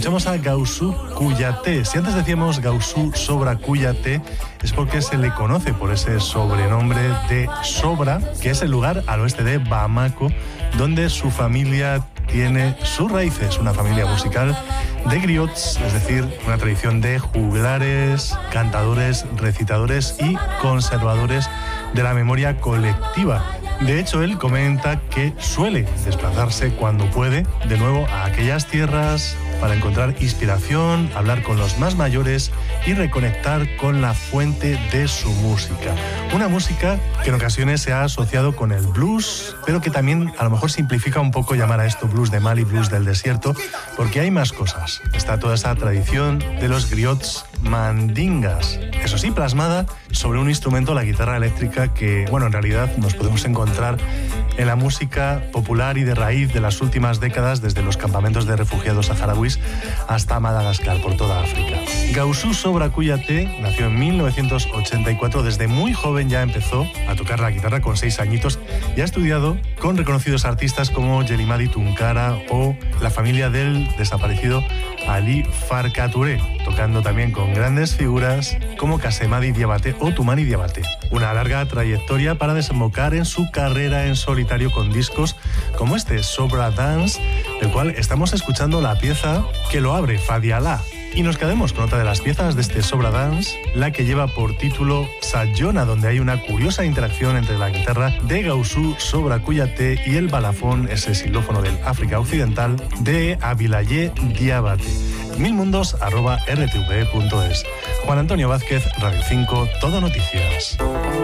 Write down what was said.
Escuchamos a Gausu Kouyaté. Si antes decíamos Gausu Sobra Kouyaté, es porque se le conoce por ese sobrenombre de Sobra, que es el lugar al oeste de Bamako, donde su familia tiene sus raíces, una familia musical de griots, es decir, una tradición de juglares, cantadores, recitadores y conservadores de la memoria colectiva. De hecho, él comenta que suele desplazarse cuando puede de nuevo a aquellas tierras para encontrar inspiración, hablar con los más mayores y reconectar con la fuente de su música. Una música que en ocasiones se ha asociado con el blues, pero que también a lo mejor simplifica un poco llamar a esto blues de Mali, blues del desierto, porque hay más cosas. Está toda esa tradición de los griots mandingas, eso sí, plasmada sobre un instrumento, la guitarra eléctrica, que, bueno, en realidad nos podemos encontrar en la música popular y de raíz de las últimas décadas, desde los campamentos de refugiados saharauis hasta Madagascar, por toda África. Gausu Sobra Kouyaté nació en 1984, desde muy joven ya empezó a tocar la guitarra con 6 añitos y ha estudiado con reconocidos artistas como Yelimadi Tunkara o la familia del desaparecido Ali Farka Touré, tocando también con grandes figuras como Kassemadi Diabaté o Toumani Diabaté. Una larga trayectoria para desembocar en su carrera en solitario con discos como este Sobra Dance, del cual estamos escuchando la pieza que lo abre, Fadiala. Y nos quedamos con otra de las piezas de este Sobra Dance, la que lleva por título Sayona, donde hay una curiosa interacción entre la guitarra de Gausu Sobra Kouyaté y el balafón, ese xilófono del África Occidental, de Abilaye Diabaté. milmundos@rtve.es. Juan Antonio Vázquez, Radio 5, Todo Noticias.